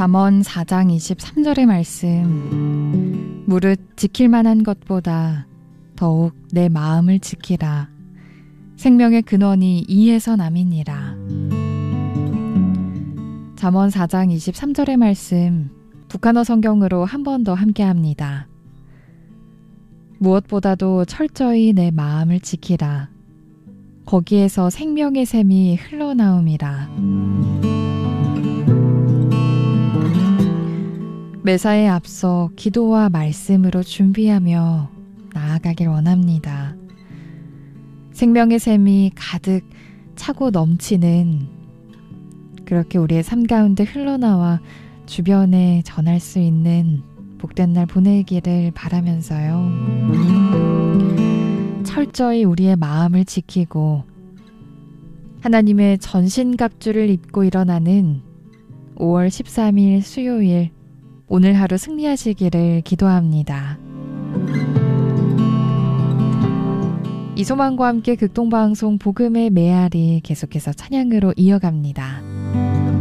잠언 4장 23절의 말씀. 무릇 지킬 만한 것보다 더욱 내 마음을 지키라. 생명의 근원이 이에서 남이니라. 잠언 4장 23절의 말씀, 북한어 성경으로 한 번 더 함께합니다. 무엇보다도 철저히 내 마음을 지키라. 거기에서 생명의 샘이 흘러나옴이라. 매사에 앞서 기도와 말씀으로 준비하며 나아가길 원합니다. 생명의 샘이 가득 차고 넘치는, 그렇게 우리의 삶 가운데 흘러나와 주변에 전할 수 있는 복된 날 보내기를 바라면서요. 철저히 우리의 마음을 지키고 하나님의 전신갑주를 입고 일어나는 5월 13일 수요일, 오늘 하루 승리하시기를 기도합니다. 이소망과 함께 극동방송 복음의 메아리 계속해서 찬양으로 이어갑니다.